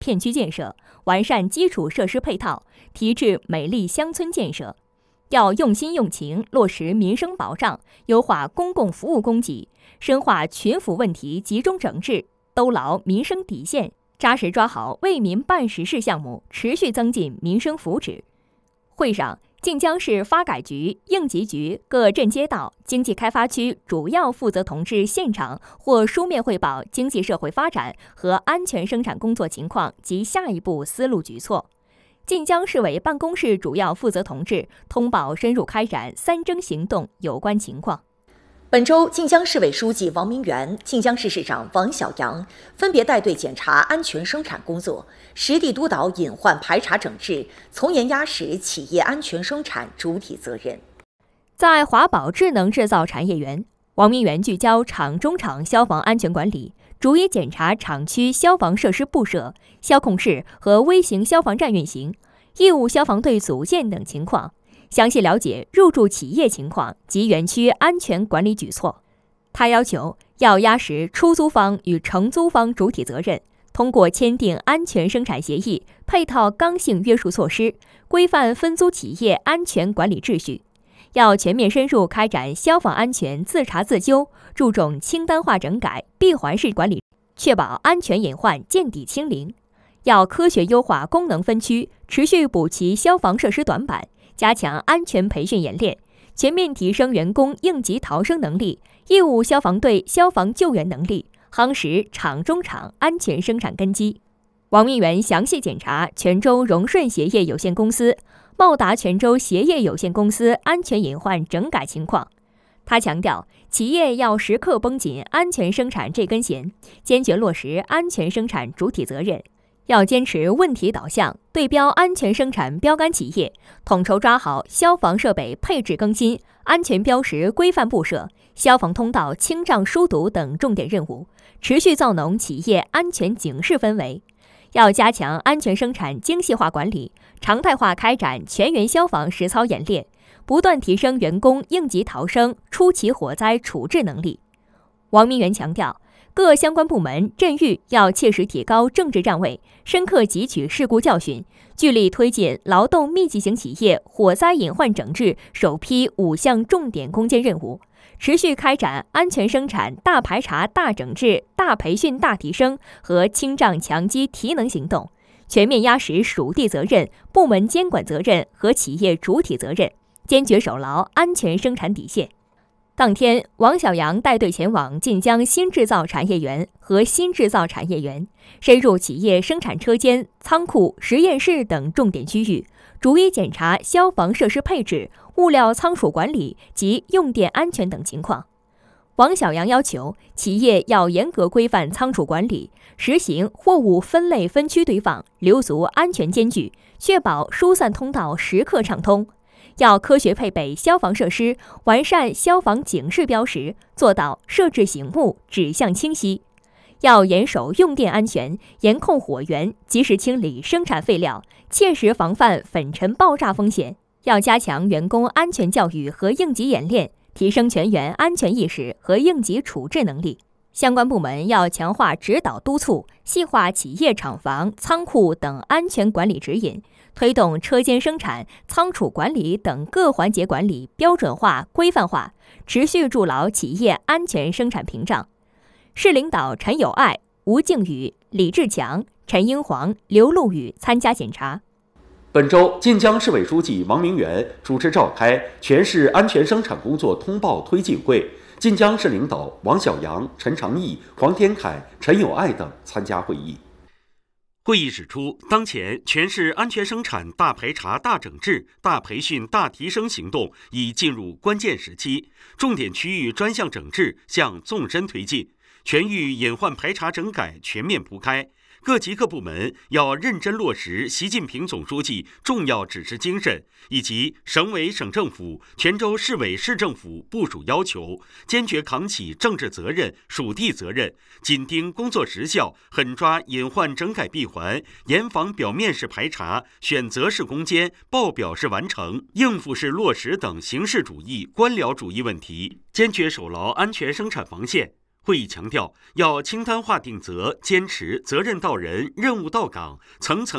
片区建设，完善基础设施配套，提质美丽乡村建设。要用心用情落实民生保障，优化公共服务供给，深化群府问题集中整治，兜牢民生底线，扎实抓好为民办实事项目，持续增进民生福祉。会上，晋江市发改局、应急局各镇街道、经济开发区主要负责同志现场或书面汇报经济社会发展和安全生产工作情况及下一步思路举措。晋江市委办公室主要负责同志通报深入开展3征行动有关情况。 本周，晋江市委书记王明元、晋江市市长王小杨分别带队检查安全生产工作，实地督导隐患排查整治，从严压实企业安全生产主体责任。 在华宝智能制造产业园，王明元聚焦厂中厂消防安全管理，逐一检查厂区消防设施布设、消控室和微型消防站运行、义务消防队组建等情况，详细了解入驻企业情况及园区安全管理举措。他要求要压实出租方与承租方主体责任，通过签订安全生产协议，配套刚性约束措施，规范分租企业安全管理秩序。要全面深入开展消防安全自查自纠，注重清单化整改、闭环式管理，确保安全隐患见底清零。要科学优化功能分区，持续补齐消防设施短板，加强安全培训演练，全面提升员工应急逃生能力、义务消防队消防救援能力，夯实厂中厂安全生产根基。王明元详细检查泉州荣顺鞋业有限公司、茂达泉州鞋业有限公司安全隐患整改情况。他强调，企业要时刻绷紧安全生产这根弦，坚决落实安全生产主体责任。要坚持问题导向，对标安全生产标杆企业，统筹抓好消防设备配置更新、安全标识规范布设、消防通道清障疏堵等重点任务，持续造浓企业安全警示氛围。要加强安全生产精细化管理，常态化开展全员消防实操演练，不断提升员工应急逃生、初期火灾处置能力。王明元强调，各相关部门镇域要切实提高政治站位，深刻汲取事故教训，聚力推进劳动密集型企业火灾隐患整治首批5项重点攻坚任务，持续开展安全生产大排查大整治大培训大提升和清障强基提能行动，全面压实属地责任、部门监管责任和企业主体责任，坚决守牢安全生产底线。当天，王小杨带队前往晋江新制造产业园和新制造产业园，深入企业生产车间、仓库、实验室等重点区域，逐一检查消防设施配置、物料仓储管理及用电安全等情况。王小杨要求企业要严格规范仓储管理，实行货物分类分区堆放，留足安全间距，确保疏散通道时刻畅通。要科学配备消防设施，完善消防警示标识，做到设置醒目、指向清晰。要严守用电安全，严控火源，及时清理生产废料，切实防范粉尘爆炸风险。要加强员工安全教育和应急演练，提升全员安全意识和应急处置能力。相关部门要强化指导督促，细化企业厂房、仓库等安全管理指引，推动车间生产、仓储管理等各环节管理标准化、规范化，持续筑牢企业安全生产屏障。市领导陈友爱、吴敬宇、李志强、陈英煌、刘路宇参加检查。 本周，晋江市委书记王明元主持召开全市安全生产工作通报推进会，晋江市领导王小杨、陈长义、黄天凯、陈友爱等参加会议。 会议指出，当前全市安全生产大排查大整治大培训大提升行动已进入关键时期，重点区域专项整治向纵深推进，全域隐患排查整改全面铺开。各级各部门要认真落实习近平总书记重要指示精神以及省委省政府、泉州市委市政府部署要求，坚决扛起政治责任、属地责任，紧盯工作实效，狠抓隐患整改闭环，严防表面式排查、选择式攻坚、报表式完成、应付式落实等形式主义、官僚主义问题，坚决守牢安全生产防线。 会议强调，要清单化定责，坚持责任到人、任务到岗、层层